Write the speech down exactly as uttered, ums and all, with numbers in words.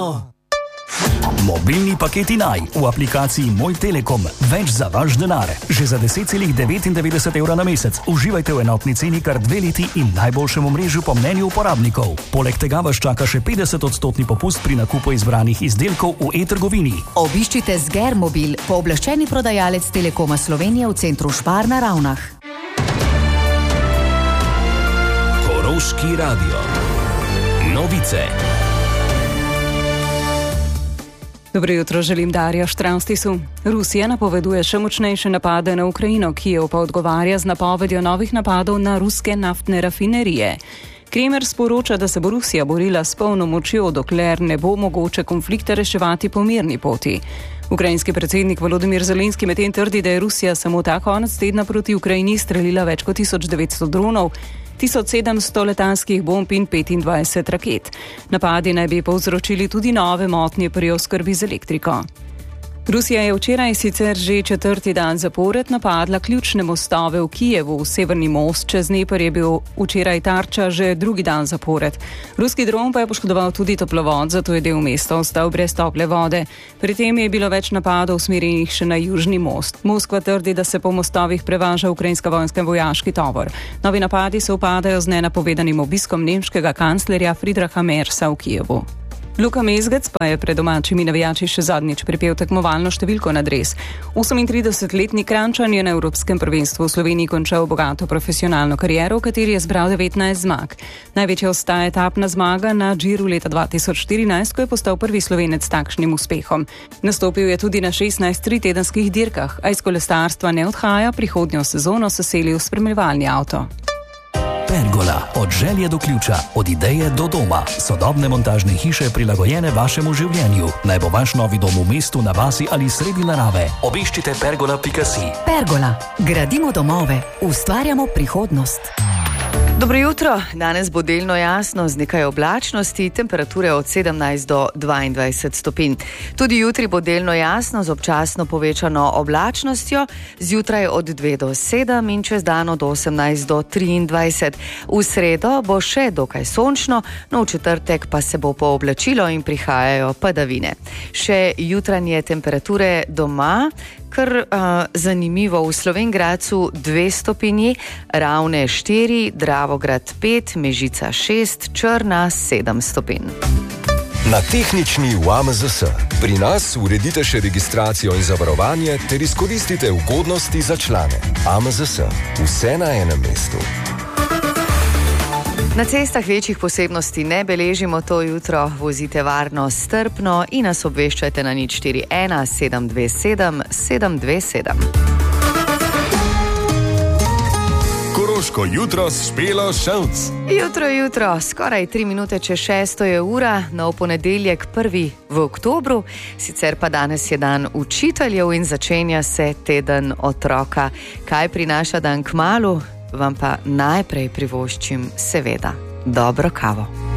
Mobilni paketi Naj v aplikaciji Moj Telekom. Več za vaš denar. Že za deset celih devetindevetdeset evra na mesec. Uživajte v enotni ceni kar dve leti in najboljšem omrežju po mnenju uporabnikov. Poleg tega vas čaka še petdeset odstotni popust pri nakupu izbranih izdelkov v e-trgovini. Obiščite Sgermobil, pooblaščeni prodajalec Telekoma Slovenije v centru Špar na Ravnah. Koroški radio. Novice. Dobro jutro, želim Darja Štravstisu. Rusija napoveduje še močnejše napade na Ukrajino, Kijev pa odgovarja z napovedjo novih napadov na ruske naftne rafinerije. Kremer sporoča, da se bo Rusija borila s polno močjo, dokler ne bo mogoče konflikta reševati po mirni poti. Ukrajinski predsednik Volodymyr Zelenski medtem trdi, da je Rusija samo ta konec tedna proti Ukrajini streljila več kot tisoč devetsto dronov, tisoč sedemsto letalskih bomb in petindvajset raket. Napadi naj bi povzročili tudi nove motnje pri oskrbi z elektriko. Rusija je včeraj sicer že četrti dan zapored napadla ključne mostove v Kijevu. Severni most čez Dnepr je bil včeraj tarča že drugi dan zapored. Ruski dron pa je poškodoval tudi toplovod, zato je del mesta ostal brez tople vode. Pri tem je bilo več napadov usmerjenih še na južni most. Moskva trdi, da se po mostovih prevaža ukrajinska vojska in vojaški tovor. Novi napadi se upadajo z nenapovedanim obiskom nemškega kanclerja Friedricha Merza v Kijevu. Luka Mezgec pa je pred domačimi navijači še zadnjič pripel tekmovalno številko na dres. osemintridesetletni Kranjčan je na Evropskem prvenstvu v Sloveniji končal bogato profesionalno kariero, v kateri je zbral devetnajst zmag. Največja ostaja etapna zmaga na Džiru leta dva tisoč štirinajst, ko je postal prvi Slovenec s takšnim uspehom. Nastopil je tudi na šestnajst tritedenskih dirkah, a iz kolesarstva ne odhaja, prihodnjo sezono se seli v spremljevalni avto. Pergola. Od želje do ključa, od ideje do doma. Sodobne montažne hiše prilagojene vašemu življenju. Naj bo vaš novi dom v mestu, na vasi ali sredi narave. Obiščite pergola pika si. Pergola. Gradimo domove. Ustvarjamo prihodnost. Dobro jutro, danes bo delno jasno z nekaj oblačnosti, temperature od sedemnajst do dvaindvajset stopinj. Tudi jutri bo delno jasno z občasno povečano oblačnostjo, zjutraj od dve do sedem in čez dan od osemnajst do triindvajset. V sredo bo še dokaj sončno, no v četrtek pa se bo pooblačilo in prihajajo padavine. Še jutranje temperature doma, kar uh, zanimivo, v Slovenj Gradcu dve stopinji, Ravne štiri, Dravograd pet, Mežica šest, Črna sedem stopinj. Na tehnični v A M Z S. Pri nas uredite še registracijo in zavarovanje ter izkoristite ugodnosti za člane. A M Z S. Vse na enem mestu. Na cestah večjih posebnosti ne beležimo to jutro, vozite varno, strpno in nas obveščajte na nič štiri ena sedem dve sedem sedem dve sedem. Koroško jutro s Špelo Ševc. Jutro, jutro, skoraj tri minute čez šesto je ura, nov ponedeljek prvi v oktobru, sicer pa danes je dan učiteljev in začenja se teden otroka. Kaj prinaša dan kmalu? Vam pa najprej privoščim seveda dobro kavo.